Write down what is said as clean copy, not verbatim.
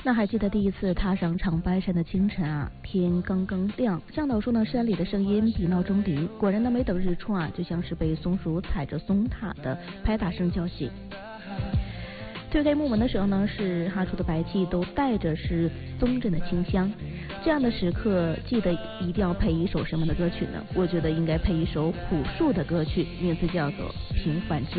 那还记得第一次踏上长白山的清晨啊，天刚刚亮，向导说呢，山里的声音比闹钟低。果然呢，没等日出啊，就像是被松鼠踩着松塔的拍打声叫醒。推开木门的时候呢，是哈出的白气都带着是松针的清香。这样的时刻，记得一定要配一首什么的歌曲呢？我觉得应该配一首朴树的歌曲，名字叫做《平凡之》。